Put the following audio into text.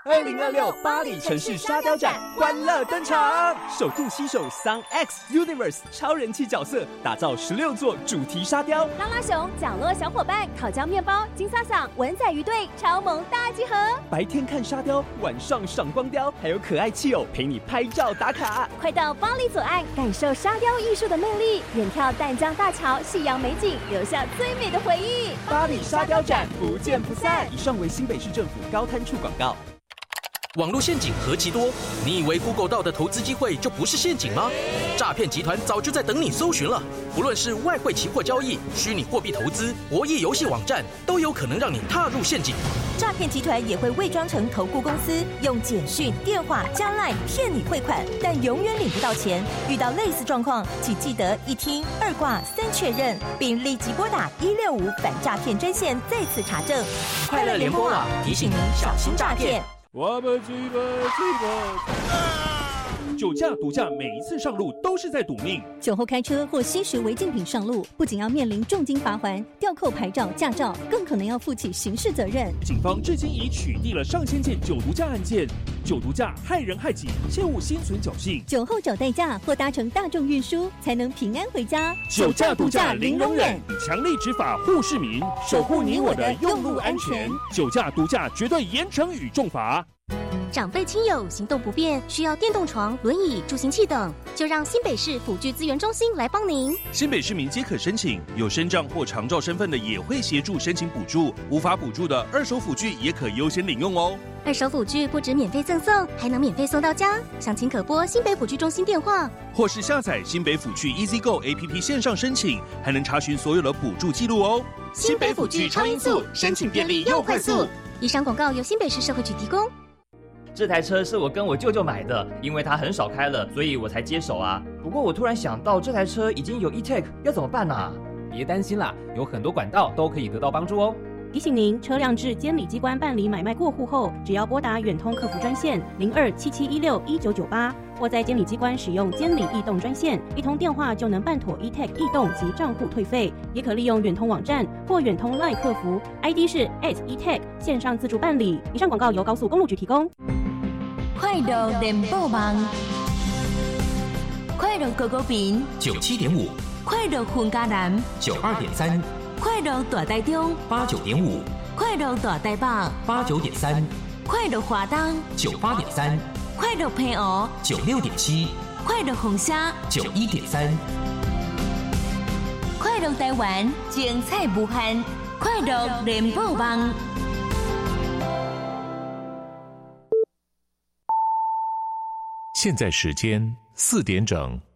2026巴黎城市沙雕展欢乐登场，首度携手 Sun X Universe 超人气角色，打造16座主题沙雕。 拉拉熊、角落小伙伴、烤焦面包、金萨萨、文仔鱼队超萌大集合。 白天看沙雕，晚上赏光雕，还有可爱气友陪你拍照打卡。 快到巴黎左岸感受沙雕艺术的魅力，远眺淡江大桥、夕阳美景，留下最美的回忆。 巴黎沙雕展不见不散。以上为新北市政府高滩处广告。 网络陷阱何其多，你以为 Google 到的投资机会就不是陷阱吗？诈骗集团早就在等你搜寻了。不论是外汇期货交易、虚拟货币投资、博弈游戏网站，都有可能让你踏入陷阱。 诈骗集团也会伪装成投顾公司，用简讯、电话加 LINE 骗你汇款，但永远领不到钱。遇到类似状况，请记得一听、二挂、三确认，并立即拨打165反诈骗专线再次查证。 快乐联播网提醒您小心诈骗。 我们酒驾、毒驾，每一次上路都是在赌命。 酒后开车或吸食违禁品上路，不仅要面临重金罚锾、吊扣牌照、驾照，更可能要负起刑事责任。 警方至今已取缔了上千件酒毒驾案件。酒毒驾害人害己，切勿心存侥幸。 酒后找代驾或搭乘大众运输，才能平安回家。 酒驾、毒驾零容忍，以强力执法护市民，守护你我的用路安全。酒驾、毒驾绝对严惩与重罚。 长辈亲友行动不便，需要电动床、轮椅、助行器等，就让新北市辅具资源中心来帮您。 新北市民皆可申请，有身障或长照身份的也会协助申请补助，无法补助的二手辅具也可优先领用哦。 二手辅具不止免费赠送，还能免费送到家。详情可拨新北辅具中心电话， 或是下载新北辅具 EasyGo APP 线上申请，还能查询所有的补助记录哦。 新北辅具超音速，申请便利又快速。以上广告由新北市社会局提供。 这台车是我跟我舅舅买的，因为他很少开了，所以我才接手啊。不过我突然想到，这台车已经有 eTag， 要怎么办啊？ 别担心啦，有很多管道都可以得到帮助哦。 提醒您，车辆至监理机关办理买卖过户后，只要拨打远通客服专线0277161998，或在监理机关使用监理易动专线，一通电话就能办妥 eTag 易动及账户退费。也可利用远通网站或远通 LINE 客服 ，ID 是@eTag 线上自助办理。以上广告由高速公路局提供。 快乐联播网，快乐高高屏 97.5， 快乐混嘉南 92.3， 快乐大台中 89.5， 快乐大台北 89.3， 快乐华东 98.3， 快乐平湖 96.7， 快乐凤山 91.3， 快乐台湾精彩无限，快乐联播网。 现在时间4点整。